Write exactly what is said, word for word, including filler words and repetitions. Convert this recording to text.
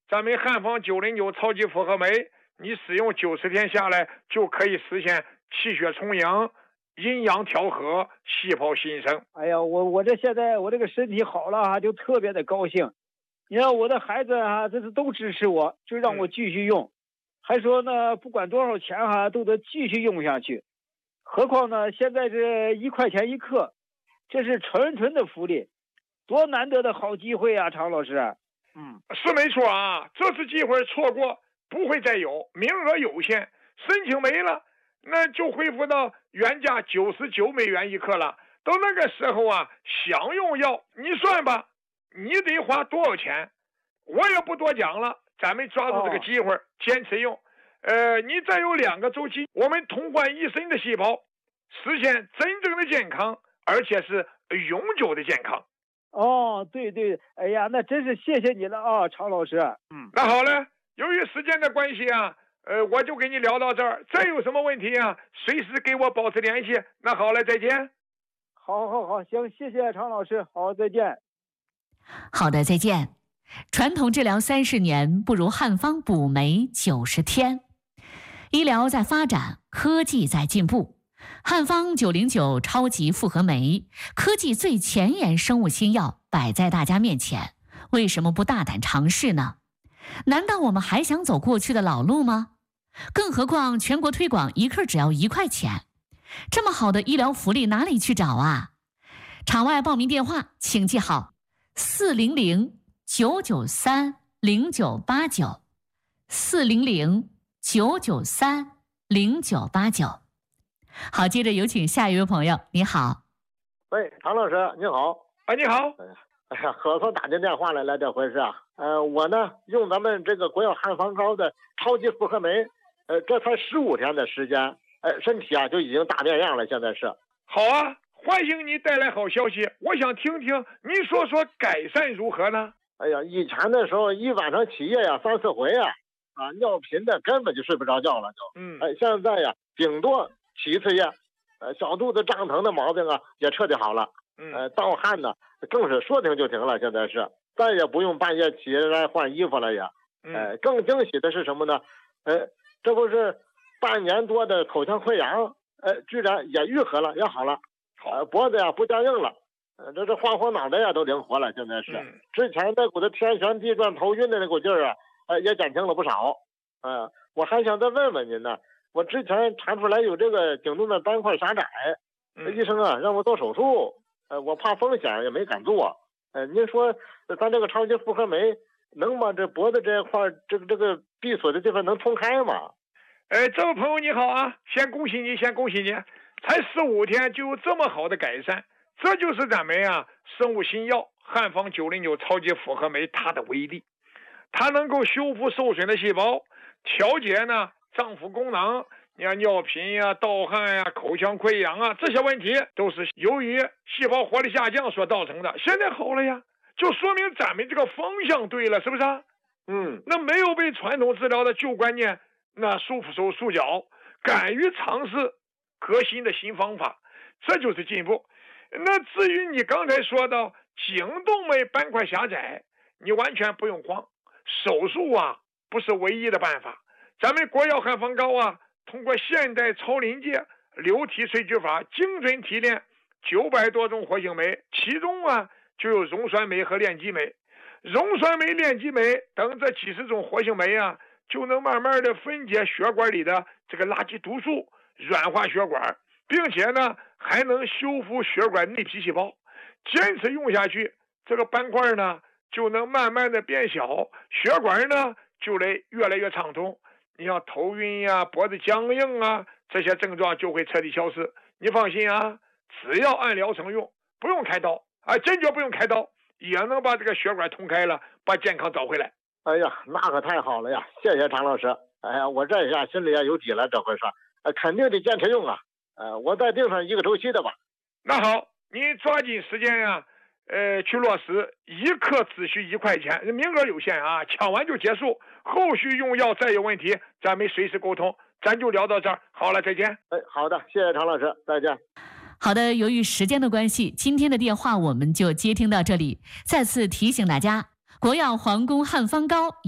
咱们汉方九零九超级复合酶，你使用九十天下来，就可以实现气血充盈、阴阳调和、细胞新生。 哎呀，我我这现在我这个身体好了啊，就特别的高兴。你看我的孩子啊，这是都支持我，就让我继续用，嗯、还说呢，不管多少钱哈、啊，都得继续用下去。何况呢，现在这一块钱一克，这是纯纯的福利，多难得的好机会啊，常老师。 嗯，是没错啊，这次机会错过不会再有，名额有限，申请没了，那就恢复到原价九十九美元一克了。到那个时候啊，想用药你算吧，你得花多少钱？我也不多讲了，咱们抓住这个机会，哦、坚持用。呃，你再有两个周期，我们同换一身的细胞，实现真正的健康，而且是永久的健康。 哦，对对，哎呀，那真是谢谢你了啊，常老师。 嗯，那好了，由于时间的关系啊，呃，我就跟你聊到这儿。再有什么问题啊，随时给我保持联系。那好了，再见。 好，好，好，行，谢谢常老师，好，再见。 好的，再见。传统治疗三十年，不如汉方补酶九十天。医疗在发展，科技在进步。汉方九零九超级复合酶，科技最前沿生物新药摆在大家面前，为什么不大胆尝试呢？难道我们还想走过去的老路吗？更何况全国推广一克只要一块钱，这么好的医疗福利哪里去找啊？场外报名电话请记好：四零零九九三零九八九，四零零九九三零九八九。好，接着有请下一位朋友。你好。 喂，常老师你好。 哎，你好。 哎呀，可算打进电话来了，这回是啊。呃，我呢用咱们这个国药汉方膏的超级复合酶，呃，这才十五天的时间，呃，身体啊就已经大变样了，现在是。 好啊，欢迎你带来好消息，我想听听您说说改善如何呢？ 哎呀，以前的时候一晚上起夜呀三四回啊，啊，尿频的根本就睡不着觉了就。嗯。哎，现在呀顶多起一次夜，呃，小肚子胀疼的毛病啊也彻底好了。嗯。呃，盗汗呢更是说停就停了，现在是再也不用半夜起来换衣服了也。嗯。呃，更惊喜的是什么呢？呃，这不是半年多的口腔溃疡，呃，居然也愈合了，也好了。好。呃，脖子呀不僵硬了。呃，这这晃晃脑袋呀都灵活了，现在是。嗯、之前那股子天旋地转头晕的那股劲儿啊，呃，也减轻了不少。呃，我还想再问问您呢，我之前查出来有这个颈动脉斑块狭窄，嗯、医生啊让我做手术，呃，我怕风险也没敢做。呃，您说咱这个超级复合酶能把这脖子这一块这个这个闭锁的地方能通开吗？ 呃，这位朋友你好啊，先恭喜你，先恭喜你，才十五天就有这么好的改善。这就是咱们啊生物新药汉方九零九超级复合酶它的威力，它能够修复受损的细胞，调节呢脏腑功能，你看尿频呀、盗汗呀、口腔溃疡啊，这些问题都是由于细胞活力下降所造成的。现在好了呀，就说明咱们这个方向对了，是不是啊？嗯，那没有被传统治疗的旧观念那束缚手束脚，敢于尝试革新的新方法，这就是进步。那至于你刚才说到颈动脉斑块狭窄，你完全不用慌，手术啊不是唯一的办法。咱们国药汉方膏啊，通过现代超临界流体萃取法，精准提炼九百多种活性酶，其中啊就有溶酸酶和链基酶。溶酸酶、链基酶等这几十种活性酶啊，就能慢慢的分解血管里的这个垃圾毒素，软化血管，并且呢还能修复血管内皮细胞。坚持用下去，这个斑块呢就能慢慢的变小，血管呢就来越来越畅通。你像头晕呀、脖子僵硬啊，这些症状就会彻底消失。你放心啊，只要按疗程用，不用开刀啊，坚决不用开刀，也能把这个血管通开了，把健康找回来。 哎呀，那可太好了呀！谢谢常老师。哎呀，我这一下心里也有底了，这回事，呃，肯定得坚持用啊。呃，我再定上一个周期的吧。 那好，你抓紧时间呀、啊，呃，去落实，一克只需一块钱，名额有限啊，抢完就结束。后续用药再有问题，咱们随时沟通。咱就聊到这儿，好了，再见。 哎，好的，谢谢常老师，再见。 好的，由于时间的关系，今天的电话我们就接听到这里。再次提醒大家，国药皇宫汉方膏